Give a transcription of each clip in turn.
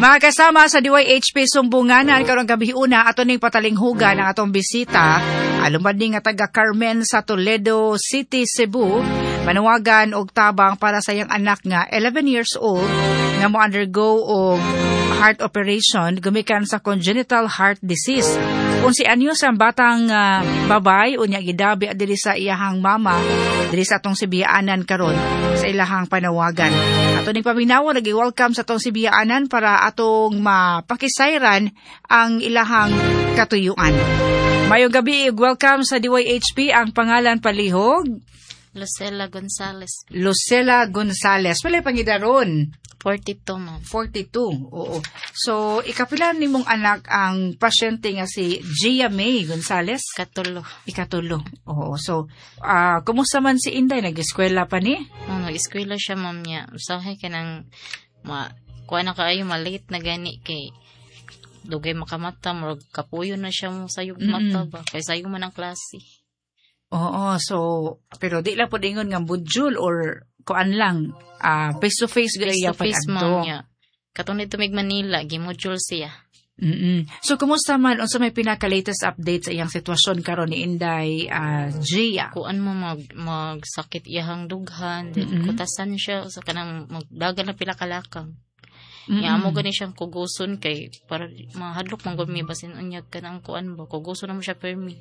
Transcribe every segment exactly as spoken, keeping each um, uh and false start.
Mga kasama sa D Y H P Sumbunganan karong gabi una ato ning patalinghugan ang atong bisita. Alumad ni nga taga Carmen sa Toledo City, Cebu, manawagan og tabang para sa iyang anak nga eleven years old nga mo undergo og heart operation gumikan sa congenital heart disease. Kung si anyo sa batang uh, babay unya gidabi diri sa iyahang mama diri sa atong Sibiyaanan karon sa ilahang panawagan. Ato ning paminawa nagi-welcome sa atong Sibiyaanan para atong mapakisayran ang ilahang katuyuan. Mayong gabi, welcome sa D Y H P. Ang pangalan palihog? Lucela Gonzales. Lucela Gonzales. Wala pangidaron? forty-two, ma'am. forty-two, oo. So, ikapilan ni mong anak ang pasyente nga si Gia May Gonzales? Katulo. Ikatulo. Oo. So, uh, kumusta man si Inday? Nag-eskwela pa ni? Oo, nag-eskwela siya, ma'am niya. Usahay ka ng, ma, kuha na kaayo, maliit na gani kay dugay makamata, murag kapuyo na siya mo sayog mata ba? Kaya sayog man ang klase. Oo, so, pero di lang po dingon nga budjul or kuan lang, uh, face-to-face gaya pa face ma'am niya. Katong nito mig Manila, gimodule siya. Mm-mm. So, kumusta man, unsa may pinaka-latest update sa iyang sitwasyon karon ni Inday uh, Gia? Kuan mo mag, magsakit iyahang dughan, mm-hmm. kutasan siya, sa kanang magdagan na pila kalakang. Mm-hmm. Ya mo gani siyang kuguson kay para mahadlok man gud mi basin unyag kanang kuan ba kuguson na mo siya permi.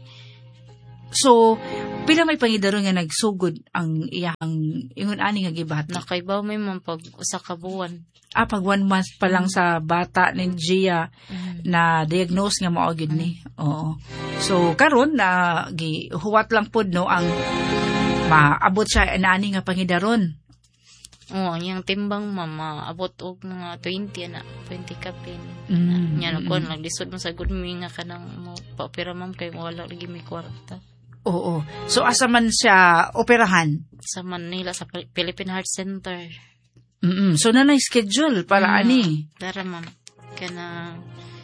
So pila may pangidaron nga nagsugod ang iyang ingon ani nga gibati. Nakaibaw may man pag usa ka buwan. Ah, pag one month pa lang mm-hmm. sa bata ni Gia mm-hmm. na diagnose nga mao gid ni. Mm-hmm. Oo. So karon na gihuwat lang pud no ang maabot siya ani nga pangidaron. Oo, oh, yung timbang mama, abot og mga twenty na, twenty kapin. Mm. Yan ako, mm. naglisod mo sa good me nga ka nang mo paopera ma'am kay wala lagi may kwarta. Oo. So, asa man siya operahan? Sa Manila, sa Philippine Heart Center. Mm-mm. So, na na-schedule para mm. ani? Tara ma'am, kana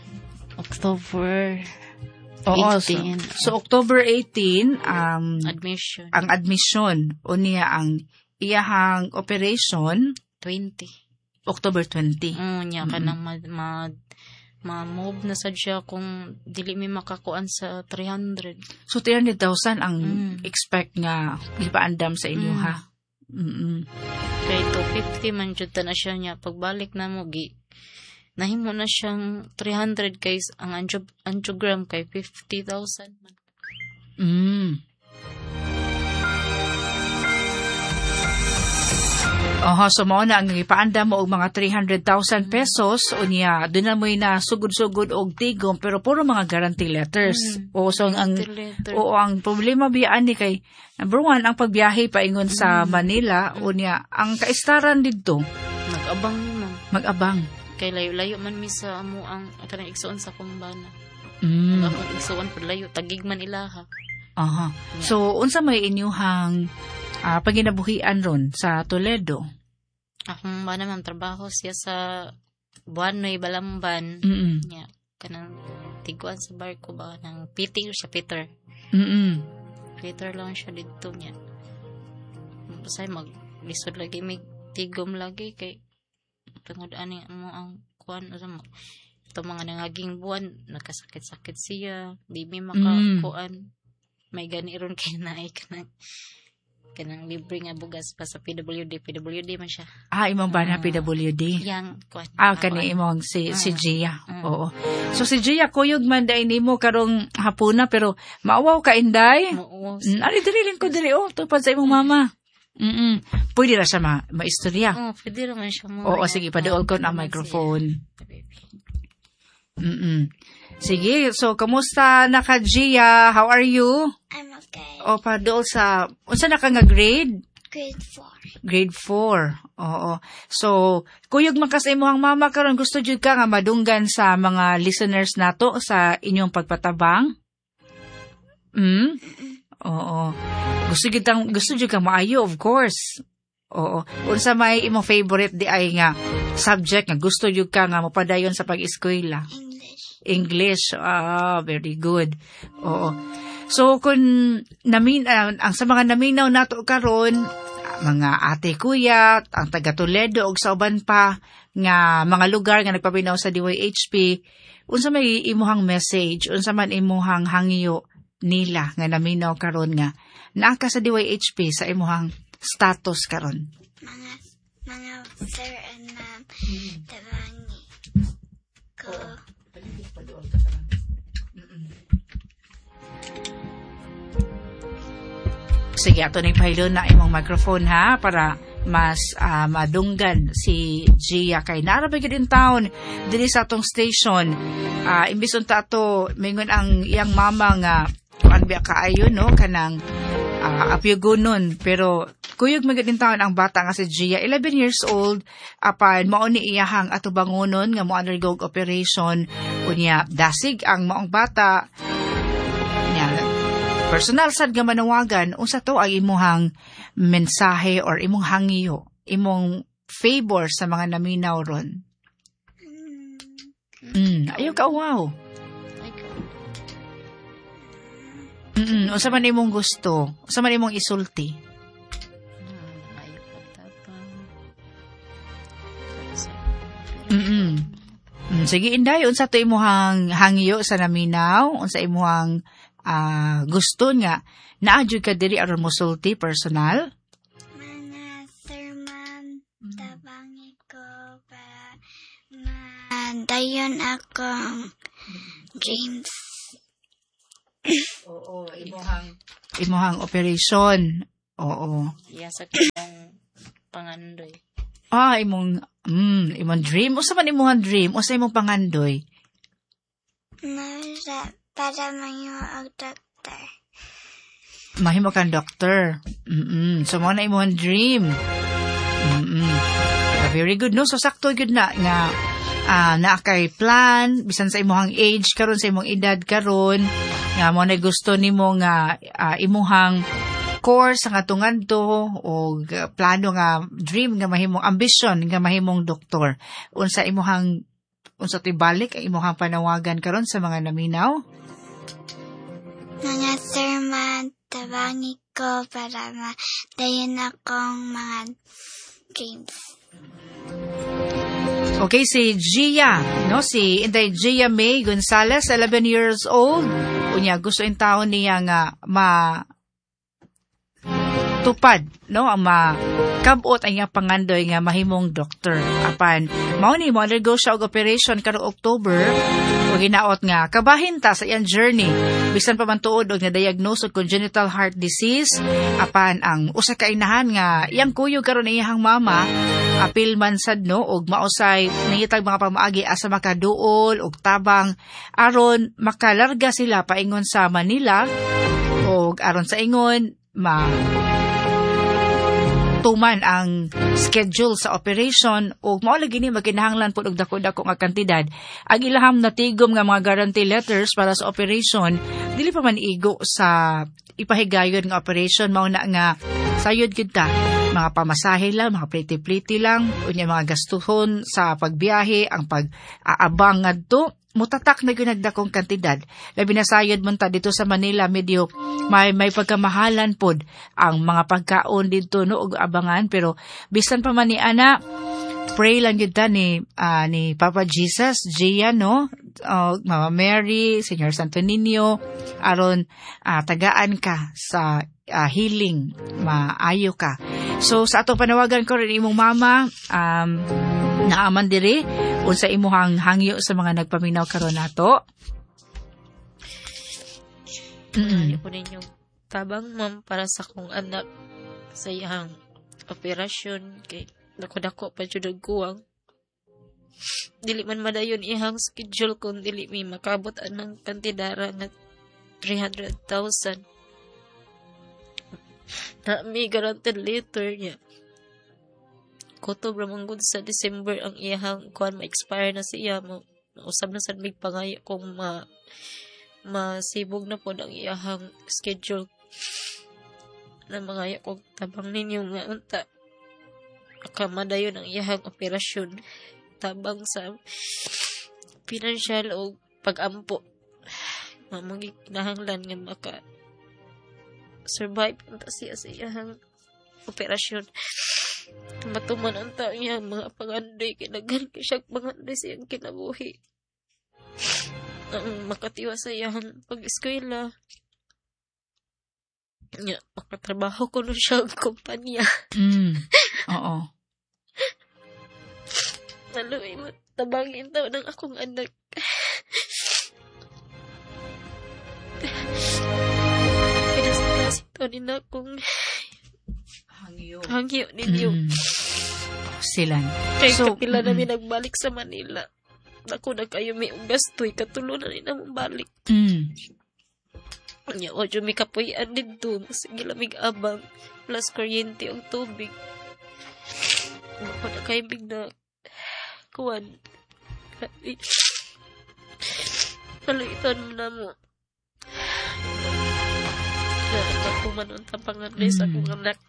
October Oo, eighteen. So, so, October eighteen, um, admission. Ang admission, o niya ang iyahang operation twenty October twenty. Mm, nya ka nang ma, ma, ma-move na sad siya kung dili mi makakuan sa three hundred. So three hundred thousand ang mm. expect nga ipaandam sa inyo mm. ha. Mm. Kay two fifty man jud ta na siya nya pagbalik na mo gi nahimo na siyang three hundred kay ang angio, angiogram kay fifty thousand man. Mm. Oho, so mo na ang ipaanda mo og mga three hundred thousand pesos unya doon na mo'y na sugod-sugod og tigom pero puro mga guarantee letters. Mm. O so ang o ang problema biyaan ni kay number one ang pagbiyahe paingon sa mm. Manila unya ang kaistaran didto mag-abang ni ma'am. Mag-abang kay layo-layo man mi sa amo ang kanang igsoon sa kumbana. Mm. Ang akong igsoon pud layo tagig man ilaha. Aha. Yeah. So unsa may inyuhang uh, paginabuhian ron sa Toledo? Akong ba naman trabaho siya sa Buanoy, Balamban. Mm-mm. Niya, kanang tiguan sa barko ba nang Peter siya Peter. Mm-mm. Peter lang siya dito niya. Pasay mag lisod lagi may tigom lagi kay tungod ani mo ang kuan sa mo. Ito mga nangaging buwan nakasakit-sakit siya, di mi makakuan. Mm. May gani ron kay naay kanang kanang libre nga bugas pa sa P W D. P W D man siya. Ah, imong ba na uh, P W D? Yang, kuan. Ah, kani imong si, uh, si Gia. Uh, Oo. So, si Gia, kuyog man dahil nimo karong hapuna, pero maawaw ka, Inday? Oo. Mm, ali, diriling ko diri. Oh, tupad sa imong mama. Mm-mm. Pwede na siya ma- maistorya. Oo, oh, pwede naman siya mo. Oo, sige, paduol ko ang microphone. Mm-mm. Sige, so, kamusta na ka, Gia? How are you? I'm okay. O, paduol sa, unsa na ka nga grade? Grade four. Grade four. Oo. So, kuyog man kas imong mama karon gusto jud ka nga madunggan sa mga listeners nato sa inyong pagpatabang? Hmm? Oo. Gusto jud kang gusto jud ka maayo, of course. Oo. Unsa may imong favorite di ay nga subject nga gusto jud ka nga mopadayon sa pag-eskwela? English. English. Ah, very good. Oo. So, kung namin, uh, ang sa mga naminaw nato karon mga ate kuya, ang taga Toledo, o sa uban pa, nga mga lugar nga nagpaminaw sa D Y H P, unsa may imuhang message, unsa man imuhang hangyo nila nga naminaw karon nga naa ka sa D Y H P sa imuhang status karon. Mga mga sir and ma'am, tabangi ko. Sige, ato na ipahilo na imong microphone ha, para mas uh, madunggan si Gia kay narabay ka din taon dili sa atong station. Uh, imbis unta ato, mingon ang iyang mama nga, kuan biya kaayo no, kanang uh, apyugunon, pero kuyog magadin taon ang bata nga si Gia, eleven years old, apan mao ni iyahang ato bangonon nga mo undergo operation, unya dasig ang maong bata nya. Personal sad nga manawagan, unsa to ang imuhang mensahe or imong hangyo, imong favor sa mga naminaw ron? Mm, ayaw ka, wow. Mm, unsa man imong gusto? Unsa man imong isulti? Mm. Mm, sige Inday, unsa to imong hangyo sa naminaw? Unsa imong uh, gusto nga naadyo ka diri aron mosulti personal? Mga sir ma'am, tabangi ko para madayon akong dreams. Oo, imuhang imuhang operation. Oo. Yasa ko ng pangandoy. Ah, imong mm, imong dream. Usa man imong dream? Usa imong pangandoy? Para, para mayo og doktor. Mahimo kang doctor. Mm. So mo na imong dream. Mm. Very good no. So sakto gyud na nga uh, naa kay plan bisan sa imong age karon, sa imong edad karon, nga mo na gusto nimo nga uh, imuhang course nga tungadto o uh, plano nga dream nga mahimong ambition nga mahimong doktor. Unsa imuhang unsa tibalik ang imuhang panawagan karon sa mga naminaw? Mga sir ma'am, tabangi ko para madayon akong mga dreams. Okay, si Gia, no? Si Inday Gia May Gonzalez, eleven years old. Unya, gusto in taon niya nga ma tupad, no? Ang makabot ang iyang pangandoy nga mahimong doktor. Apan, mao ni mo undergo siya og operation karong October. O ginaot nga, kabahin ta sa iyang journey. Bisan pa man tuod og na-diagnose og congenital heart disease. Apan, ang usa ka inahan nga, iyang kuyog karon iyang mama, apil man sad no, og mausay, nangitag mga pamaagi asa makaduol, og tabang, aron makalarga sila paingon sa Manila, og aron sa ingon, ma tuman ang schedule sa operation o mao lagi ni maginahanglan pud og dako-dako nga kantidad. Ang ilaham na tigom nga mga guarantee letters para sa operation dili pa man igo sa ipahigayon nga operation, mao na nga sayod gyud ta mga pamasahe lang, mga pliti-pliti lang, unya mga gastuhon sa pagbiyahe, ang pag-aabang ngadto mutatak na ginagdakong kantidad. Labi na sayod mo ta dito sa Manila, medyo may may pagkamahalan pod ang mga pagkaon dito no og abangan, pero bisan pa man ni ana, pray lang yun ta ni, uh, ni Papa Jesus, Gia, no? Uh, Mama Mary, Señor Santo Niño, aron uh, tagaan ka sa uh, healing, maayo ka. So sa atong panawagan ko rin imong mama, um, naaman diri, unsa imuhang hangyo sa mga nagpaminaw karon nato? Mm. Ayaw ko ninyo tabang ma'am para sa kong anak sa iyang operasyon kay dako-dako pa jud og kuwang. Dili man madayon ihang schedule kung dili mi makabot anang kantidara nga three hundred thousand. Na mi guaranteed letter niya. Kutob ramang gud sa December ang iyang kuan ma-expire na siya mo. Usab na sad mig pangayo kung ma masibog na po ang iyang schedule na mga kong tabang ninyo nga unta akamadayon ang iyang operasyon tabang sa financial o pag-ampo mamagi kinahanglan nga maka survive unta siya sa iyang operasyon. Matuman ang taong niya, mga pangandoy, kinagan ka siya pangandoy siyang kinabuhi. Ang makatiwa sa iyang pag-eskwela. Nya, makatrabaho ko nun siya ang kumpanya. Mm. Oo. Naluwi mo, tabangin daw ng akong anak. Pinasakasi to din akong Hangyo. hangyo ninyo. Mm. Silan. Kaya So, kapila mm-mm. namin nagbalik sa Manila. Ako na kayo may gastoy, katulo na rin naman balik. Mm. Nya, o dyan may kapuyan dito. Sige lamig abang. Plus kuryente ang tubig. Ako na kayo bigna. Kuwan. Paluitan na mo. Nakakumanon sa panganay sa akong anak.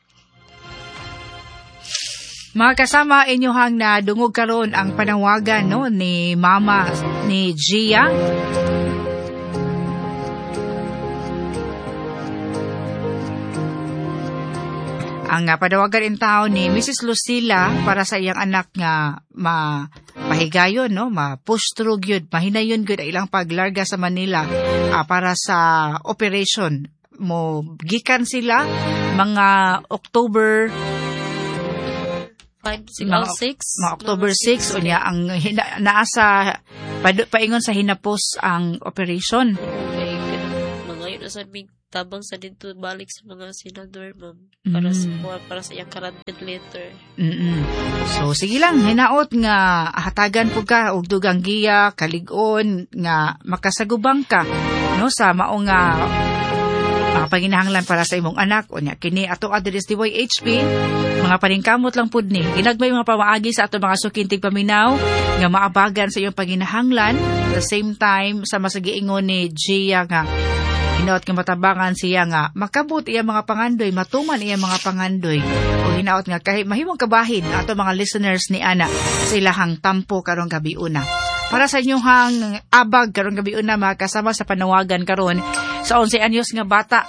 Mga kasama, inyohang na dungog karon ang panawagan no ni Mama ni Gia. Ang uh, panawagan in tao ni Missus Lucila para sa iyang anak nga mapahigayon, no? Ma-push through gyud, mahinayon gyud ang ilang paglarga sa Manila uh, para sa operation. Mo gikan sila mga October five, mga, six, mga October six o niya ang hina, naasa pa, paingon sa hinapos ang operation. Okay, mga yun na sa big tabang sa dito balik sa mga senador, ma'am. Para sa Mm. para sa iyang karanted letter. Mm-mm. So sige lang, hinaot nga hatagan po ka og dugang giya, kalig-on nga makasagubang ka no sa mao nga mga panginahanglan para sa imong anak o nya kini ato address D Y H P mga paningkamot lang pud ni ginagmay mga pamaagi sa ato mga sukintig paminaw nga maabagan sa iyong panginahanglan at the same time sa masagiingon ni Gia nga hinaot nga matabangan siya nga makabot iya mga pangandoy, matuman iya mga pangandoy o hinaot nga kahit mahimong kabahin ato mga listeners ni Ana sa ilahang tampo karong gabi una. Para sa inyong abag karong gabi una mga kasama sa panawagan karon sa onse anyos nga bata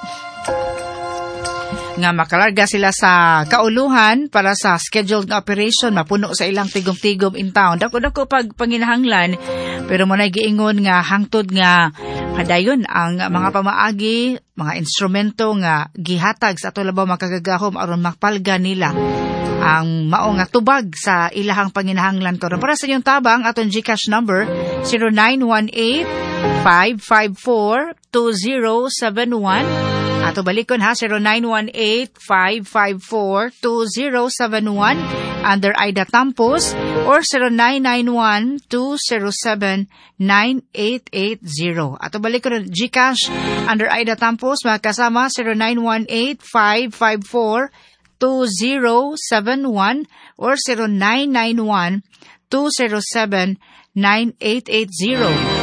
nga makalarga sila sa kauluhan para sa scheduled nga operation mapuno sa ilang tigom-tigom in town. Dako-dako pag panginahanglan pero mo na giingon nga hangtod nga hadayon ang mga pamaagi, mga instrumento nga gihatag sa ato labaw makagagahom aron mapalga nila ang mao nga tubag sa ilahang panginahanglan karon. Para sa inyong tabang aton GCash number zero nine one eight, five five four, two zero seven one. Ato balikon ha, zero nine one eight, five five four, two zero seven one under Aida Tampos or zero nine nine one, two zero seven, nine eight eight zero. Ato balikon GCash under Aida Tampos mga kasama zero nine one eight, five five four, two zero seven one or zero nine nine one, two zero seven, nine eight eight zero.